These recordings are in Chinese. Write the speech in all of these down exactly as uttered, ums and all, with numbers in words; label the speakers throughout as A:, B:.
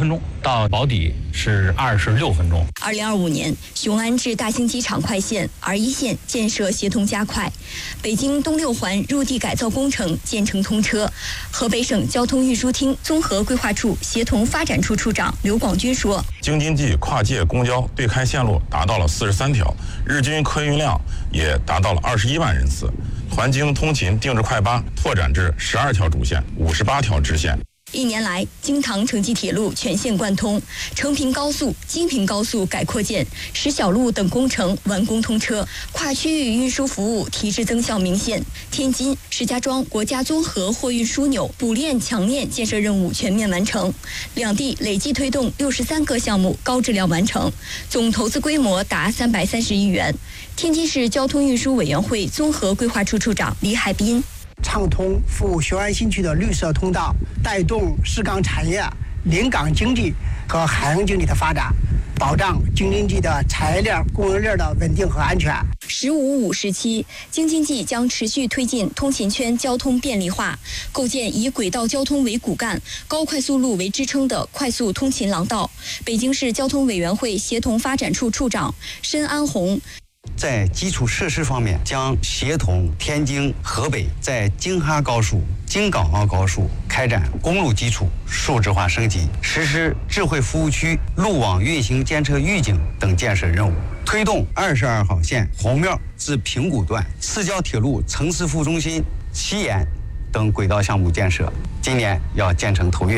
A: 分钟，到保底是二十六分钟。
B: 二零二五年，雄安至大兴机场快线 R 一 线建设协同加快，北京东六环入地改造工程建成通车。河北省交通运输厅综合规划处协同发展处处长刘广军说，
C: 京津冀跨界公交对开线路达到了四十三条，日均客运量也达到了二十一万人次。环京通勤定制快八拓展至十二条主线、五十八条支线。
B: 一年来，京唐城际铁路全线贯通，成平高速、京平高速改扩建，石小路等工程完工通车，跨区域运输服务提质增效明显。天津、石家庄国家综合货运枢纽补链强链建设任务全面完成，两地累计推动六十三个项目高质量完成，总投资规模达三百三十亿元。天津市交通运输委员会综合规划处处长李海滨。
D: 畅通服务雄安新区的绿色通道，带动市港产业、临港经济和海洋经济的发展，保障京津冀的产业链、供应链的稳定和安全。
B: 十五五时期，京津冀将持续推进通勤圈交通便利化，构建以轨道交通为骨干、高快速路为支撑的快速通勤廊道。北京市交通委员会协同发展处处长申安红。
E: 在基础设施方面，将协同天津、河北在京哈高速、京港澳高速开展公路基础数字化升级，实施智慧服务区、路网运行监测预警等建设任务，推动二十二号线红庙至平谷段市郊铁路城市副中心、西延等轨道项目建设，今年要建成投运。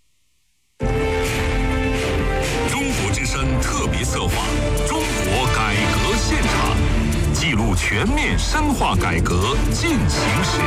F: 中国之声特别策划《中国改革现场》，记录全面深化改革进行时。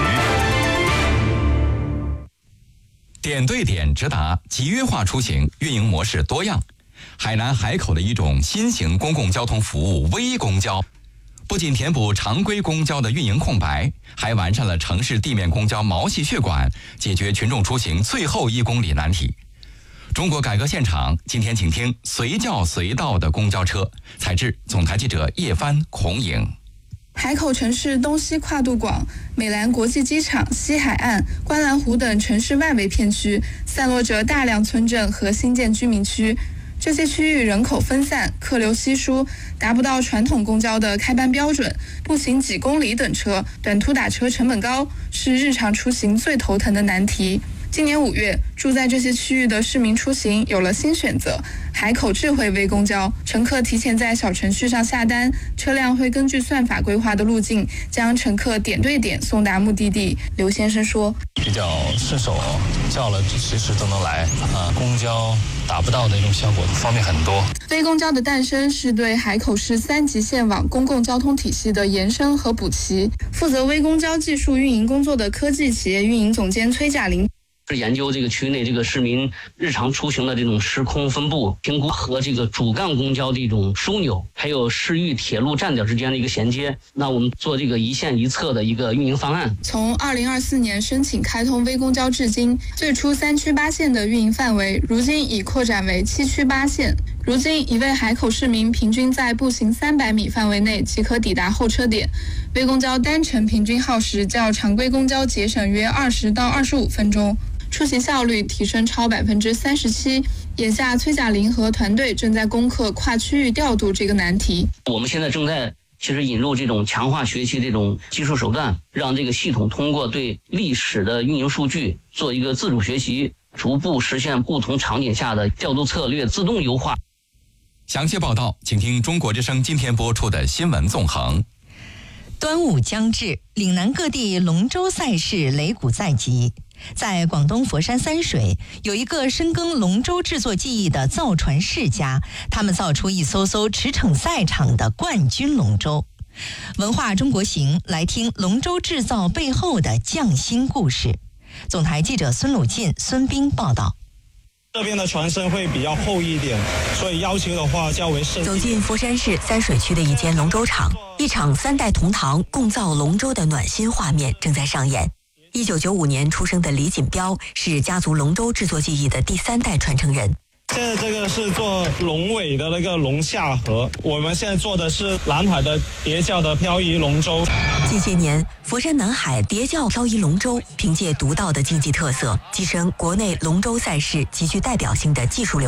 G: 点对点直达，集约化出行，运营模式多样。海南海口的一种新型公共交通服务微公交，不仅填补常规公交的运营空白，还完善了城市地面公交毛细血管，解决群众出行最后一公里难题。中国改革现场，今天请听随叫随到的公交车。采制总台记者叶帆、孔颖。
H: 海口城市东西跨度广，美兰国际机场、西海岸、观澜湖等城市外围片区散落着大量村镇和新建居民区。这些区域人口分散，客流稀疏，达不到传统公交的开班标准，步行几公里等车，短途打车成本高，是日常出行最头疼的难题。今年五月，住在这些区域的市民出行有了新选择，海口智慧微公交，乘客提前在小程序上下单，车辆会根据算法规划的路径，将乘客点对点送达目的地。刘先生说，
I: 比较顺手，叫了随时都能来啊，公交达不到的那种效果方面很多。
H: 微公交的诞生是对海口市三级线网公共交通体系的延伸和补齐。负责微公交技术运营工作的科技企业运营总监崔甲林
J: 是研究这个区内这个市民日常出行的这种时空分布，评估和这个主干公交的一种枢纽，还有市域铁路站点之间的一个衔接。那我们做这个一线一策的一个运营方案。
H: 从二零二四年申请开通微公交至今，最初三区八线的运营范围，如今已扩展为七区八线。如今，一位海口市民平均在步行三百米范围内即可抵达候车点。微公交单程平均耗时较常规公交节省约二十到二十五分钟。出行效率提升超百分之三十七。眼下，崔甲林和团队正在攻克跨区域调度这个难题。
J: 我们现在正在其实引入这种强化学习这种技术手段，让这个系统通过对历史的运营数据做一个自主学习，逐步实现不同场景下的调度策略自动优化。
G: 详细报道，请听中国之声今天播出的新闻纵横。
K: 端午将至，岭南各地龙舟赛事擂鼓在即。在广东佛山三水，有一个深耕龙舟制作技艺的造船世家，他们造出一艘艘驰骋赛场的冠军龙舟。文化中国行，来听龙舟制造背后的匠心故事。总台记者孙鲁进、孙斌报道。
L: 这边的船身会比较厚一点，所以要求的话较为深。
M: 走进佛山市三水区的一间龙舟厂，一场三代同堂共造龙舟的暖心画面正在上演。一九九五年出生的李锦标是家族龙舟制作技艺的第三代传承人。
L: 现在这个是做龙尾的那个龙下河，我们现在做的是南海的叠教的漂移龙舟。
M: 近些年，佛山南海叠教漂移龙舟凭借独到的竞技特色，跻身国内龙舟赛事极具代表性的技术流。